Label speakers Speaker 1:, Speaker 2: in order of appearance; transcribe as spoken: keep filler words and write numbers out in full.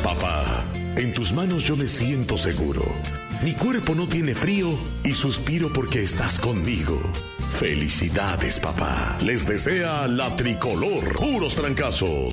Speaker 1: Papá, en tus manos yo me siento seguro. Mi cuerpo no tiene frío y suspiro porque estás conmigo. Felicidades, papá. Les desea la Tricolor. Puros trancazos.